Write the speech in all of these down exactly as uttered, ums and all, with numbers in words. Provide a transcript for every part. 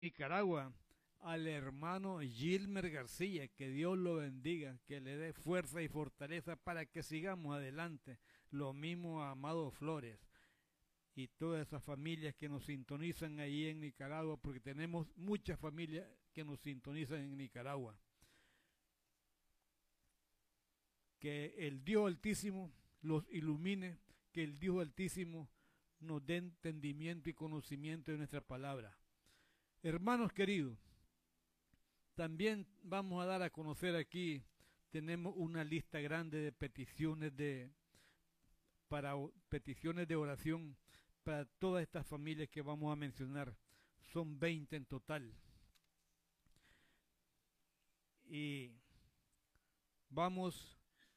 Nicaragua, al hermano Gilmer García, que Dios lo bendiga, que le dé fuerza y fortaleza para que sigamos adelante. Lo mismo a Amado Flores y todas esas familias que nos sintonizan ahí en Nicaragua, porque tenemos muchas familias que nos sintonizan en Nicaragua. Que el Dios Altísimo los ilumine, que el Dios Altísimo nos dé entendimiento y conocimiento de nuestra palabra. Hermanos queridos, también vamos a dar a conocer aquí, tenemos una lista grande de peticiones de para peticiones de oración para todas estas familias que vamos a mencionar. Son veinte en total. Y vamos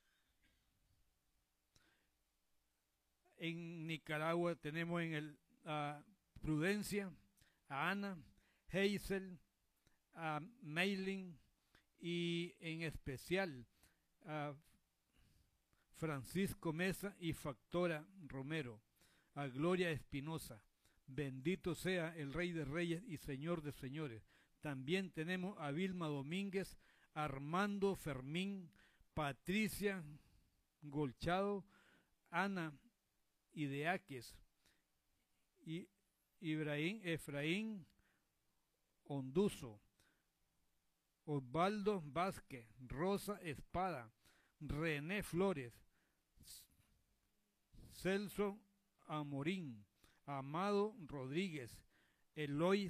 en Nicaragua, tenemos en el a Prudencia, a Ana, Hazel, a Maylin y en especial a Francisco Mesa y Factora Romero, a Gloria Espinosa. Bendito sea el Rey de Reyes y Señor de Señores. También tenemos a Vilma Domínguez, Armando Fermín, Patricia Golchado, Ana Ideáquez, y Ibrahim Efraín Onduzo, Osvaldo Vázquez, Rosa Espada, René Flores, Celso Amorín, Amado Rodríguez, Eloy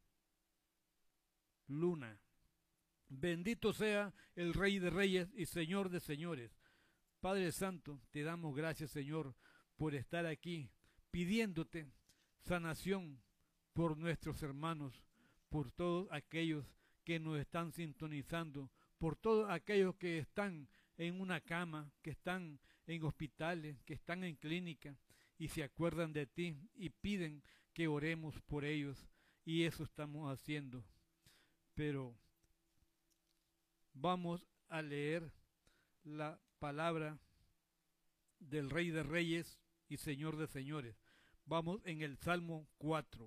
Luna. Bendito sea el Rey de Reyes y Señor de Señores. Padre Santo, te damos gracias, Señor, por estar aquí pidiéndote sanación por nuestros hermanos, por todos aquellos que nos están sintonizando, por todos aquellos que están en una cama, que están en hospitales, que están en clínica y se acuerdan de ti y piden que oremos por ellos, y eso estamos haciendo. Pero vamos a leer la palabra del Rey de Reyes y Señor de Señores. Vamos en el Salmo cuatro.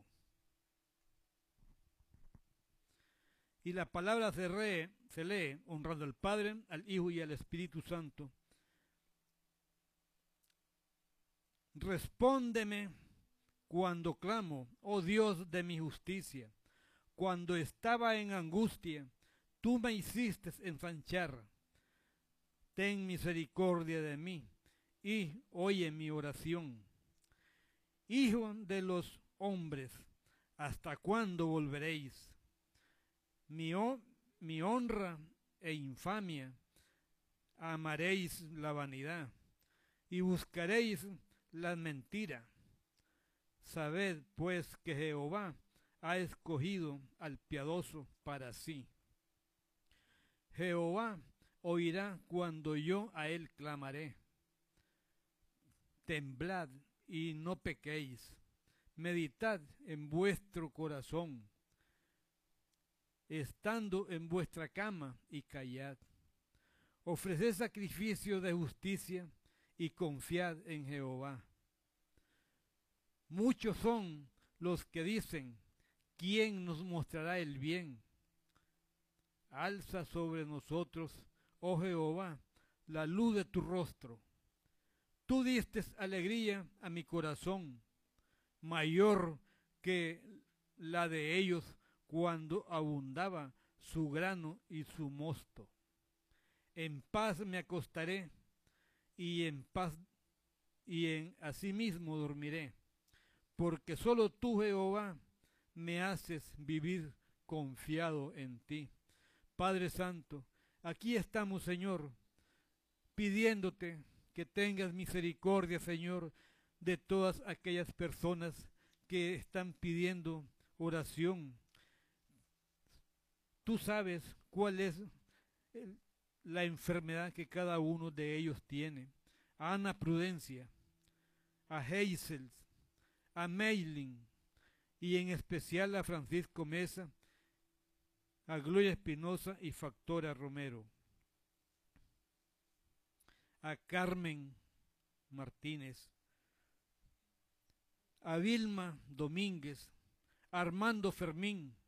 Y la palabra se, re, se lee honrando al Padre, al Hijo y al Espíritu Santo. Respóndeme cuando clamo, oh Dios de mi justicia. Cuando estaba en angustia, tú me hiciste ensanchar. Ten misericordia de mí y oye mi oración. Hijo de los hombres, ¿hasta cuándo volveréis? Mi, mi honra e infamia, amaréis la vanidad y buscaréis la mentira. Sabed pues que Jehová ha escogido al piadoso para sí. Jehová oirá cuando yo a él clamaré. Temblad y no pequéis. Meditad en vuestro corazón, estando en vuestra cama, y callad. Ofreced sacrificio de justicia y confiad en Jehová. Muchos son los que dicen, ¿quién nos mostrará el bien? Alza sobre nosotros, oh Jehová, la luz de tu rostro. Tú diste alegría a mi corazón, mayor que la de ellos cuando abundaba su grano y su mosto. En paz me acostaré y en paz y en asimismo dormiré, porque solo tú, Jehová, me haces vivir confiado en ti. Padre Santo, aquí estamos, Señor, pidiéndote que tengas misericordia, Señor, de todas aquellas personas que están pidiendo oración. Tú sabes cuál es el, la enfermedad que cada uno de ellos tiene. A Ana Prudencia, a Hazel, a Maylin y en especial a Francisco Mesa, a Gloria Espinosa y Factora Romero, a Carmen Martínez, a Vilma Domínguez, a Armando Fermín,